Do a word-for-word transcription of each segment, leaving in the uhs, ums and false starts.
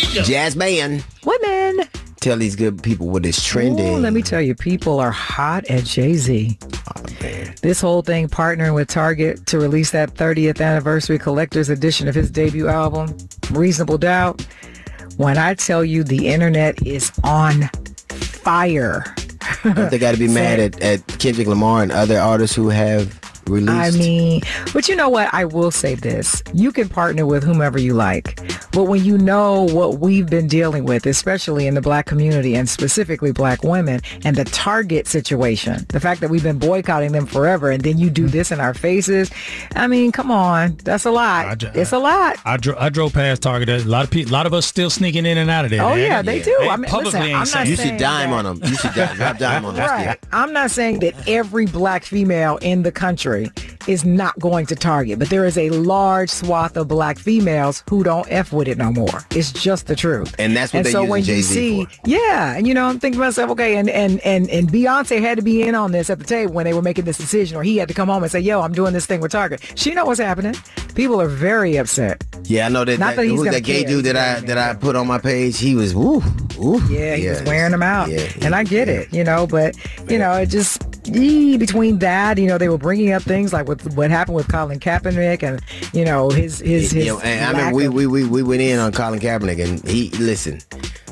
Jazz man. Women. Tell these good people what is trending. Ooh, let me tell you, people are hot at Jay-Z. Oh, man. This whole thing partnering with Target to release that thirtieth anniversary collector's edition of his debut album, Reasonable Doubt. When I tell you the internet is on fire. Don't they got to be mad at, at Kendrick Lamar and other artists who have released? I mean, but you know what? I will say this. You can partner with whomever you like. But when you know what we've been dealing with, especially in the black community and specifically black women and the Target situation, the fact that we've been boycotting them forever and then you do this in our faces. I mean, come on. That's a lot. I, I, it's a lot. I, dro- I drove past Target. A lot of people, a lot of us still sneaking in and out of there. Oh, man. yeah, they yeah. do. They I mean, listen, I'm not You saying should dime that, on them. You should dime, drop dime on them. Right. I'm not saying that every black female in the country is not going to Target, but there is a large swath of black females who don't F with it no more. It's just the truth. And that's what and they so use when you Jay-Z see, for. yeah, and you know, I'm thinking to myself, okay, and, and, and, and Beyonce had to be in on this at the table when they were making this decision, or he had to come home and say, yo, I'm doing this thing with Target. She know what's happening. People are very upset. Yeah, I know that. Not that, that he's who's gonna that gay care. dude that I that I put on my page? He was woo, woo. Yeah, he was wearing them out. Yeah, and I get yeah. it, you know, but, you know, it just, yee, between that, you know, they were bringing up things like with what happened with Colin Kaepernick and, you know, his, his, his. You know, and I lack remember we, of- we, we, we went in on Colin Kaepernick, and he, listen,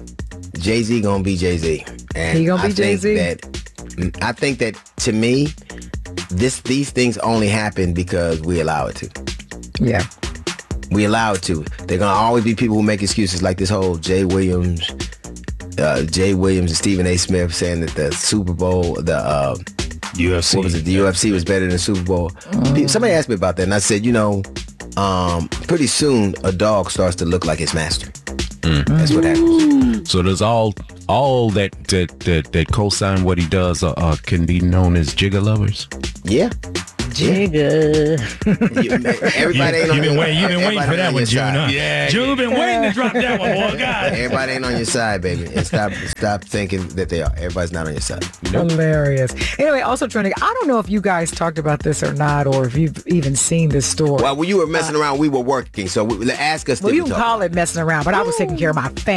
Jay-Z gonna be Jay-Z. And He gonna be I think Jay-Z? that, I think that, to me, this these things only happen because we allow it to. Yeah. We allow it to. They're gonna always be people who make excuses, like this whole Jay Williams, uh, Jay Williams and Stephen A. Smith saying that the Super Bowl, the uh, U F C. what was it? The U F C was better than the Super Bowl. Pe- Somebody asked me about that, and I said, you know, um, pretty soon a dog starts to look like his master. That's what happens. So does all all that that that, that co-sign what he does uh, uh, can be known as jigger lovers? Yeah. Jigga. You- everybody ain't on You've been your- waiting, you've been waiting everybody for that on one, your June. side. Huh? Yeah, June been waiting to drop that one, boy. God. Everybody ain't on your side, baby. And stop stop thinking that they are. Everybody's not on your side. You know? Hilarious. Anyway, also trending. I don't know if you guys talked about this or not, or if you've even seen this story. While you were messing around, we were working. So we, ask us. Well, did you we can talk call about it messing around, but I was taking care of my family.